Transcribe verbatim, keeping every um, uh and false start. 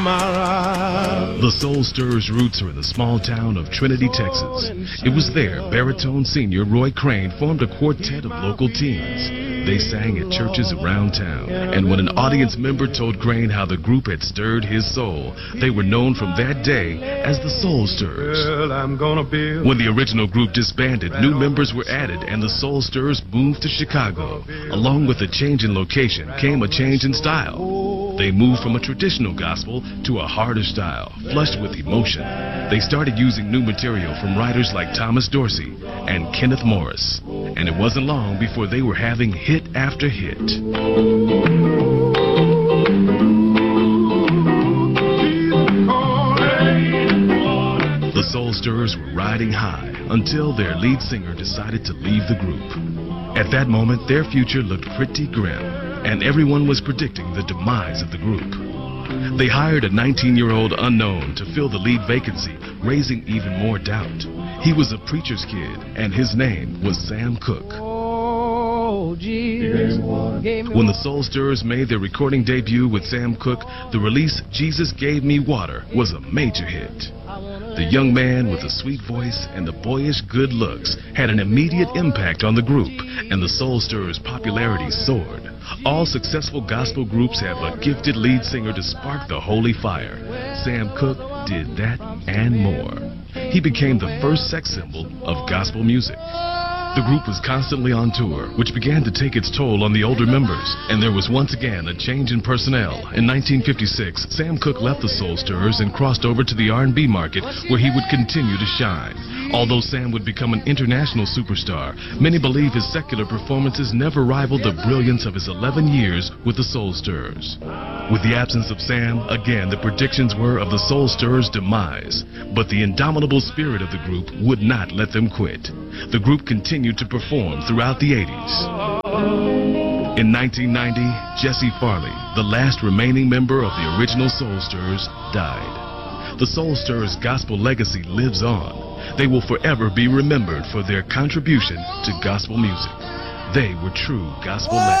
The Soul Stirrers' roots are in the small town of Trinity, Texas. It was there baritone senior Roy Crane formed a quartet of local teens. They sang at churches around town, and when an audience member told Crane how the group had stirred his soul, they were known from that day as the Soul Stirrers. When the original group disbanded, new members were added, and the Soul Stirrers moved to Chicago. Along with a change in location came a change in style. They moved from a traditional gospel to a harder style, flushed with emotion. They started using new material from writers like Thomas Dorsey and Kenneth Morris. And it wasn't long before they were having hit after hit. The Soul Stirrers were riding high until their lead singer decided to leave the group. At that moment, their future looked pretty grim, and everyone was predicting the demise of the group. They hired a nineteen-year-old unknown to fill the lead vacancy, raising even more doubt. He was a preacher's kid, and his name was Sam Cooke. When the Soul Stirrers made their recording debut with Sam Cooke, the release Jesus Gave Me Water was a major hit. The young man with the sweet voice and the boyish good looks had an immediate impact on the group, and the Soul Stirrers' popularity soared. All successful gospel groups have a gifted lead singer to spark the holy fire. Sam Cooke did that and more. He became the first sex symbol of gospel music. The group was constantly on tour, which began to take its toll on the older members, and there was once again a change in personnel. In nineteen fifty-six, Sam Cooke left the Soul Stirrers and crossed over to the R and B market, where he would continue to shine. Although Sam would become an international superstar, many believe his secular performances never rivaled the brilliance of his eleven years with the Soul Stirrers. With the absence of Sam, again the predictions were of the Soul Stirrers' demise, but the indomitable spirit of the group would not let them quit. The group continued to perform throughout the eighties. In nineteen ninety, Jesse Farley, the last remaining member of the original Soul Stirrers, died. The Soul Stirrers' gospel legacy lives on. They will forever be remembered for their contribution to gospel music. They were true gospel legends.